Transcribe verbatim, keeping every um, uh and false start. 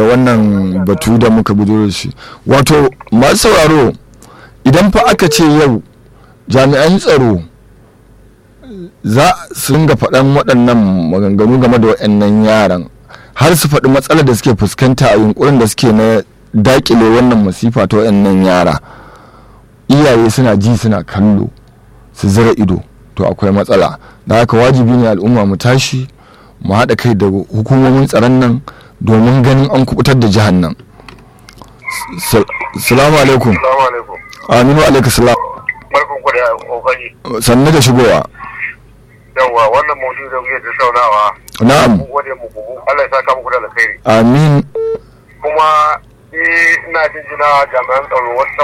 da wannan batu da muka gudu da shi. Wato masu sauraro, idan fa aka ce yau jami'an tsaro za su ringa faɗan waɗannan maganganu game da waɗannan yaran, har su faɗi matsalar da suke fuskanta a yunkurin da suke na dakile wannan masifa ta waɗannan yara, iyaye suna ji suna kallo su zira ido, to akwai matsala. Da haka wajibi ne al'umma mu tashi mu haɗa kai da hukumomin tsaron nan domin ganin an kubutar da jihar nan. Salamu alaikum. Aminu alaikum salam. Barkan ku da kokari. Sannu da shigowa. Yawwa, wannan maudu'i da kuke tattaunawa. Na'am. Mun gode muku. Allah ya saka muku da alkhairi. Amin. Kuma eh ina jinjina jami'an tsaro wasu